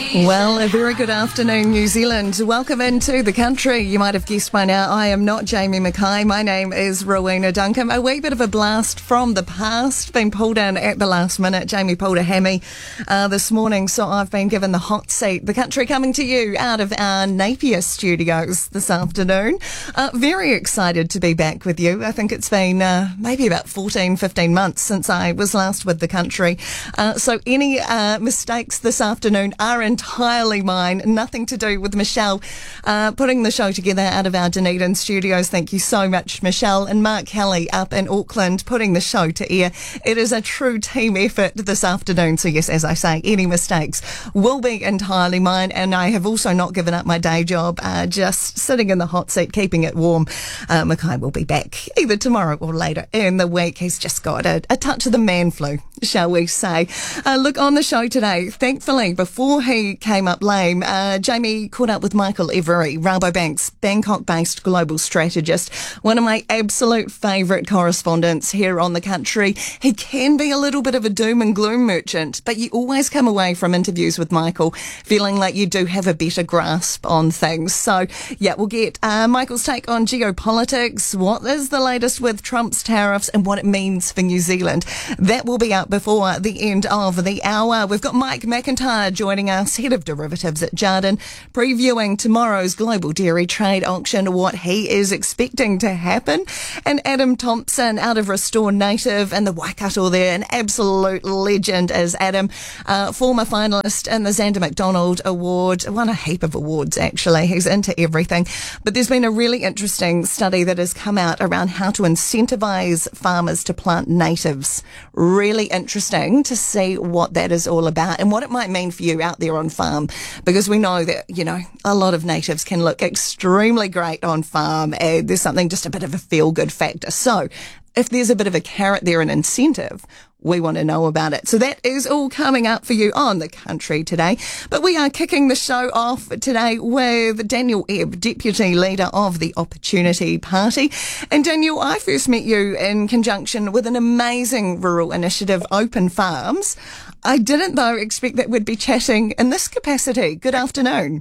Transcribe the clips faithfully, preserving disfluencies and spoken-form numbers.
Well, a very good afternoon, New Zealand. Welcome into the country. You might have guessed by now, I am not Jamie Mackay. My name is Rowena Duncan. A wee bit of a blast from the past, been pulled in at the last minute. Jamie pulled a hammy uh, this morning, so I've been given the hot seat. The country coming to you out of our Napier studios this afternoon. Uh, very excited to be back with you. I think it's been uh, maybe about fourteen, fifteen months since I was last with the country. Uh, so any uh, mistakes this afternoon are entirely mine, nothing to do with Michelle uh, putting the show together out of our Dunedin studios. Thank you so much, Michelle, and Mark Kelly up in Auckland putting the show to air. It is a true team effort this afternoon. So yes, as I say, any mistakes will be entirely mine, and I have also not given up my day job, uh, just sitting in the hot seat, keeping it warm. Uh, Mackay will be back either tomorrow or later in the week. He's just got a, a touch of the man flu, shall we say. Uh, look, on the show today, thankfully, before he came up lame, uh, Jamie caught up with Michael Every, Rabobank's Bangkok-based global strategist, one of my absolute favourite correspondents here on the country. He can be a little bit of a doom and gloom merchant, but you always come away from interviews with Michael feeling like you do have a better grasp on things. So, yeah, we'll get uh, Michael's take on geopolitics, what is the latest with Trump's tariffs and what it means for New Zealand. That will be up before the end of the hour. We've got Mike McIntyre joining us, Head of Derivatives at Jarden, previewing tomorrow's global dairy trade auction, what he is expecting to happen. And Adam Thompson out of Restore Native and the Waikato there, an absolute legend is Adam, uh, former finalist in the Xander McDonald Award, won a heap of awards actually, he's into everything. But there's been a really interesting study that has come out around how to incentivise farmers to plant natives. Really interesting to see what that is all about and what it might mean for you out there on farm, because we know that, you know, a lot of natives can look extremely great on farm, and there's something just a bit of a feel-good factor. So if there's a bit of a carrot there, an incentive, we want to know about it. So that is all coming up for you on the country today. But we are kicking the show off today with Daniel Ebb, Deputy Leader of the Opportunity Party. And Daniel, I first met you in conjunction with an amazing rural initiative, Open Farms. I didn't, though, expect that we'd be chatting in this capacity. Good afternoon.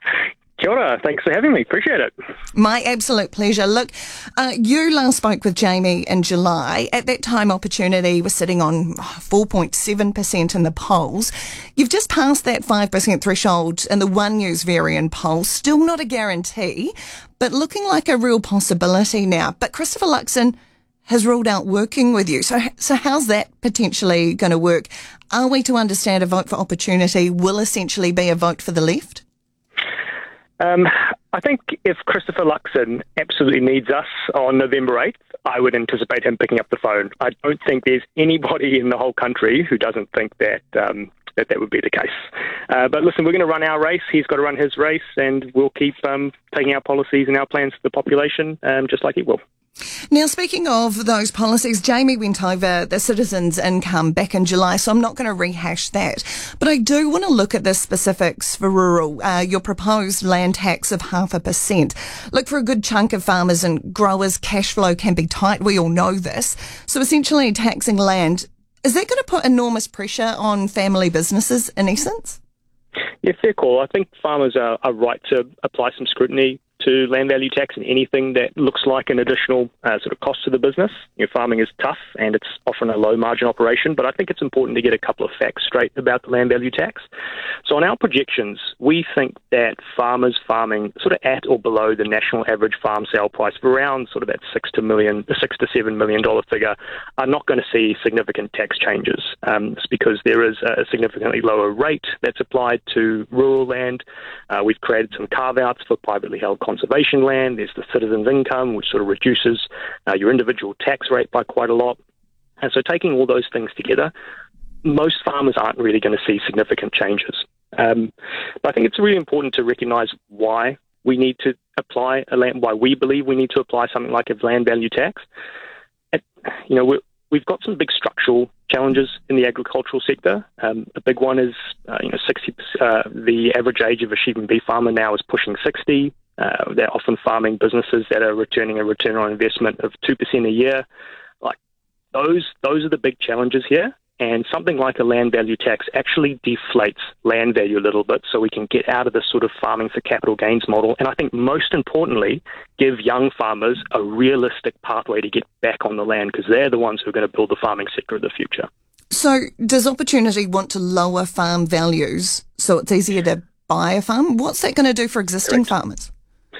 Kia ora. Thanks for having me. Appreciate it. My absolute pleasure. Look, uh, you last spoke with Jamie in July. At that time, Opportunity was sitting on four point seven percent in the polls. You've just passed that five percent threshold in the One News Varian poll. Still not a guarantee, but looking like a real possibility now. But Christopher Luxon has ruled out working with you. So, so how's that potentially going to work? Are we to understand a vote for Opportunity will essentially be a vote for the left? Um, I think if Christopher Luxon absolutely needs us on November eighth, I would anticipate him picking up the phone. I don't think there's anybody in the whole country who doesn't think that um, that, that would be the case. Uh, but listen, we're going to run our race. He's got to run his race, and we'll keep um, taking our policies and our plans to the population um, just like he will. Now, speaking of those policies, Jamie went over the citizens' income back in July, so I'm not going to rehash that. But I do want to look at the specifics for rural, uh, your proposed land tax of half a percent. Look, for a good chunk of farmers and growers, cash flow can be tight. We all know this. So essentially taxing land, is that going to put enormous pressure on family businesses in essence? Yeah, fair call. I think farmers are, are right to apply some scrutiny to land value tax and anything that looks like an additional uh, sort of cost to the business. You know, farming is tough and it's often a low margin operation, but I think it's important to get a couple of facts straight about the land value tax. So on our projections, we think that farmers farming sort of at or below the national average farm sale price of around sort of that six to million, six to seven million dollar figure are not going to see significant tax changes. Um, it's because there is a significantly lower rate that's applied to rural land. Uh, we've created some carve-outs for privately held conservation land. There's the citizens' income, which sort of reduces uh, your individual tax rate by quite a lot. And so taking all those things together, most farmers aren't really going to see significant changes. Um, but I think it's really important to recognise why we need to apply a land, why we believe we need to apply something like a land value tax. It, you know, we're, we've got some big structural challenges in the agricultural sector. Um, a big one is, uh, you know, sixty percent, uh, the average age of a sheep and beef farmer now is pushing sixty. Uh, they're often farming businesses that are returning a return on investment of two percent a year. Like those, those are the big challenges here. And something like a land value tax actually deflates land value a little bit so we can get out of this sort of farming for capital gains model. And I think most importantly, give young farmers a realistic pathway to get back on the land, because they're the ones who are going to build the farming sector of the future. So does Opportunity want to lower farm values so it's easier to buy a farm? What's that going to do for existing Correct. farmers?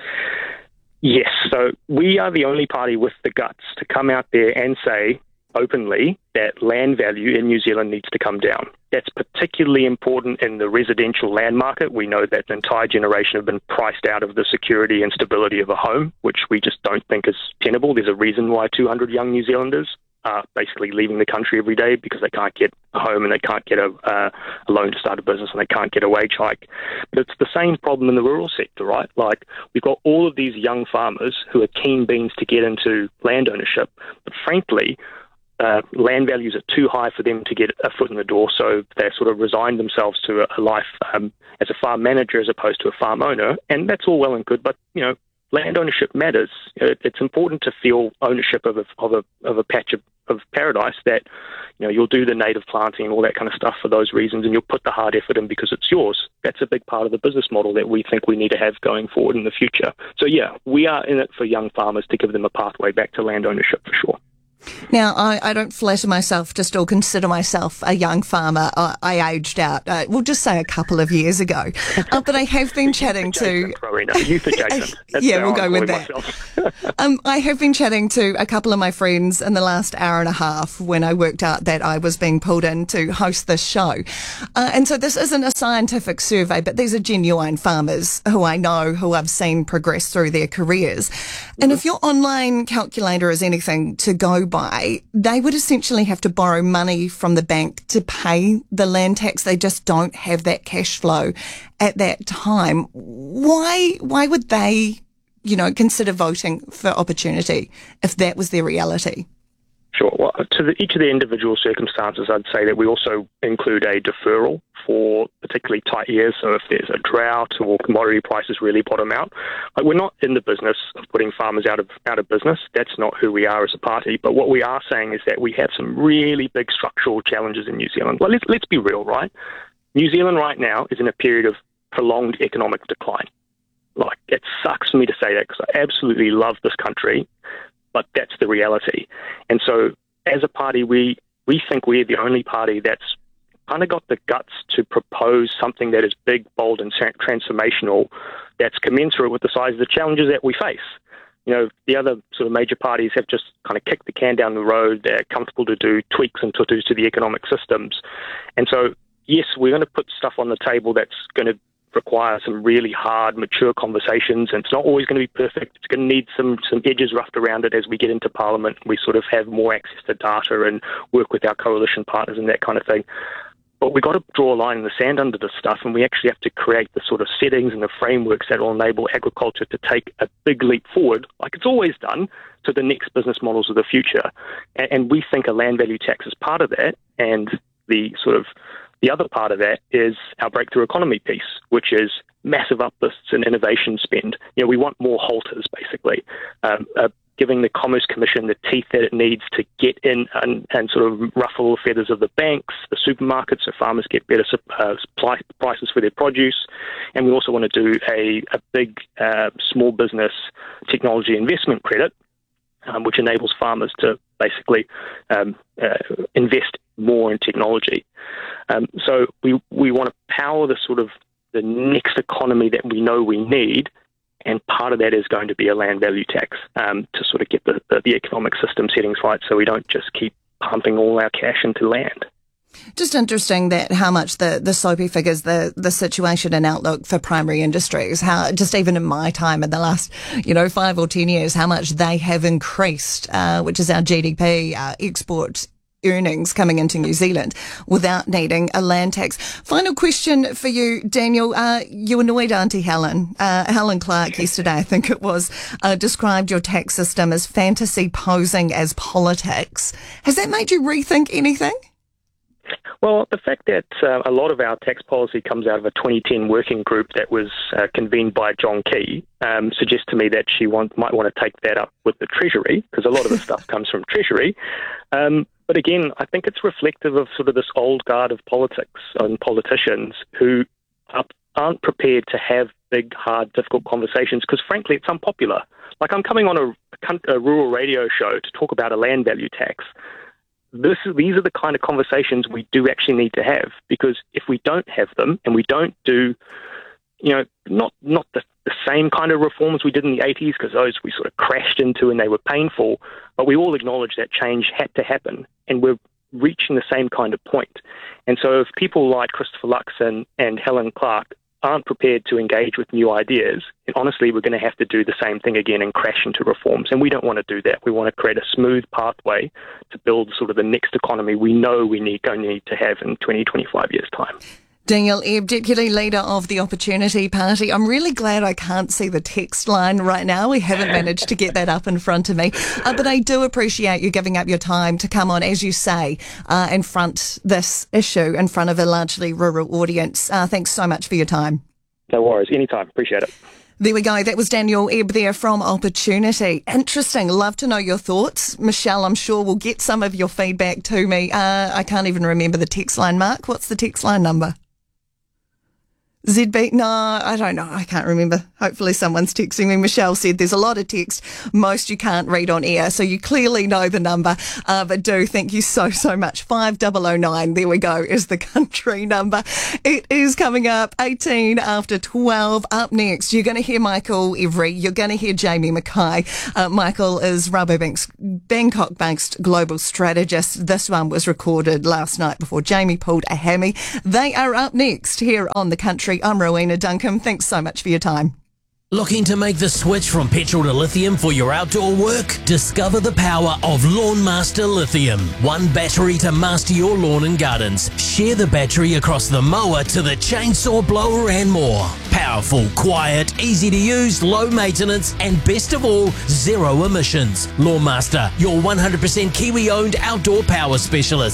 Yes, so we are the only party with the guts to come out there and say openly that land value in New Zealand needs to come down. That's particularly important in the residential land market. We know that an entire generation have been priced out of the security and stability of a home, which we just don't think is tenable. There's a reason why two hundred young New Zealanders are basically leaving the country every day, because they can't get a home and they can't get a, uh, a loan to start a business and they can't get a wage hike. But it's the same problem in the rural sector, right? Like, we've got all of these young farmers who are keen beans to get into land ownership, but frankly, Uh, land values are too high for them to get a foot in the door, so they sort of resign themselves to a, a life um, as a farm manager as opposed to a farm owner, and that's all well and good. But you know, land ownership matters. It, it's important to feel ownership of a of a of a patch of, of paradise. That you know, you'll do the native planting and all that kind of stuff for those reasons, and you'll put the hard effort in because it's yours. That's a big part of the business model that we think we need to have going forward in the future. So yeah, we are in it for young farmers to give them a pathway back to land ownership for sure. Now, I, I don't flatter myself to still consider myself a young farmer. I, I aged out, uh, we'll just say a couple of years ago. Uh, but I have been chatting to... Youth adjacent. That's yeah, we'll go with that. um, I have been chatting to a couple of my friends in the last hour and a half when I worked out that I was being pulled in to host this show. Uh, and so this isn't a scientific survey, but these are genuine farmers who I know, who I've seen progress through their careers. And if your online calculator is anything to go by, they would essentially have to borrow money from the bank to pay the land tax. They just don't have that cash flow at that time. Why, why would they, you know, consider voting for Opportunity if that was their reality? Sure. Well, to the, each of the individual circumstances, I'd say that we also include a deferral for particularly tight years. So if there's a drought or commodity prices really bottom out, like, we're not in the business of putting farmers out of out of business. That's not who we are as a party. But what we are saying is that we have some really big structural challenges in New Zealand. Well, let's, let's be real, right? New Zealand right now is in a period of prolonged economic decline. Like, it sucks for me to say that because I absolutely love this country, but that's the reality. And so as a party, we, we think we're the only party that's kind of got the guts to propose something that is big, bold, and transformational, that's commensurate with the size of the challenges that we face. You know, the other sort of major parties have just kind of kicked the can down the road. They're comfortable to do tweaks and tutus to the economic systems. And so, yes, we're going to put stuff on the table that's going to require some really hard, mature conversations, and it's not always going to be perfect. It's going to need some some edges roughed around it as we get into Parliament. We sort of have more access to data and work with our coalition partners and that kind of thing. But we've got to draw a line in the sand under this stuff, and we actually have to create the sort of settings and the frameworks that will enable agriculture to take a big leap forward, like it's always done, to the next business models of the future. And, and we think a land value tax is part of that, and the sort of the other part of that is our breakthrough economy piece, which is massive uplifts in innovation spend. You know, we want more halters, basically, um, uh, giving the Commerce Commission the teeth that it needs to get in and, and sort of ruffle the feathers of the banks, the supermarkets, so farmers get better uh, supply prices for their produce. And we also want to do a, a big uh, small business technology investment credit, um, which enables farmers to basically um, uh, invest more in technology. Um, so we we want to power the sort of the next economy that we know we need, and part of that is going to be a land value tax um, to sort of get the, the, the economic system settings right, so we don't just keep pumping all our cash into land. Just interesting that how much the, the soapy figures, the, the situation and outlook for primary industries, how just even in my time in the last, you know, five or ten years, how much they have increased, uh, which is our G D P, our export earnings coming into New Zealand without needing a land tax. Final question for you, Daniel. Uh, you annoyed Auntie Helen, uh, Helen Clark yesterday, I think it was, uh, described your tax system as fantasy posing as politics. Has that made you rethink anything? Well, the fact that uh, a lot of our tax policy comes out of a twenty ten working group that was uh, convened by John Key um, suggests to me that she want, might want to take that up with the Treasury, because a lot of the stuff comes from Treasury. Um, but again, I think it's reflective of sort of this old guard of politics and politicians who are, aren't prepared to have big, hard, difficult conversations because, frankly, it's unpopular. Like, I'm coming on a, a rural radio show to talk about a land value tax. This, these are the kind of conversations we do actually need to have, because if we don't have them and we don't do, you know, not not the, the same kind of reforms we did in the eighties, because those we sort of crashed into and they were painful, but we all acknowledge that change had to happen and we're reaching the same kind of point. And so if people like Christopher Luxon and Helen Clark aren't prepared to engage with new ideas, and honestly, we're going to have to do the same thing again and crash into reforms. And we don't want to do that. We want to create a smooth pathway to build sort of the next economy we know we need going to need to have in twenty, twenty-five years' time. Daniel Ebb, Deputy Leader of the Opportunity Party. I'm really glad I can't see the text line right now. We haven't managed to get that up in front of me. Uh, but I do appreciate you giving up your time to come on, as you say, uh, and front this issue in front of a largely rural audience. Uh, thanks so much for your time. No worries. Anytime. Appreciate it. There we go. That was Daniel Ebb there from Opportunity. Interesting. Love to know your thoughts. Michelle, I'm sure will get some of your feedback to me. Uh, I can't even remember the text line, Mark. What's the text line number? Z B? No, I don't know. I can't remember. Hopefully someone's texting me. Michelle said there's a lot of text. Most you can't read on air, so you clearly know the number. Uh, but do thank you so, so much. five oh oh nine, there we go, is the country number. It is coming up eighteen after twelve. Up next, you're going to hear Michael Every. You're going to hear Jamie Mackay. Uh, Michael is Rabobank's Bangkok-based global strategist. This one was recorded last night before Jamie pulled a hammy. They are up next here on The Country. I'm Rowena Duncan. Thanks so much for your time. Looking to make the switch from petrol to lithium for your outdoor work? Discover the power of LawnMaster Lithium. One battery to master your lawn and gardens. Share the battery across the mower to the chainsaw blower and more. Powerful, quiet, easy to use, low maintenance, and best of all, zero emissions. LawnMaster, your one hundred percent Kiwi-owned outdoor power specialist.